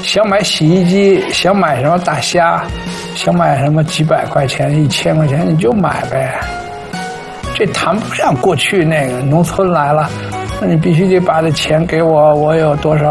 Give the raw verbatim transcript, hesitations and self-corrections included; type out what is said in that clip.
想买洗衣机，想买什么大虾，想买什么几百块钱、一千块钱你就买呗。这谈不上过去那个农村来了，那你必须得把这钱给我，我有多少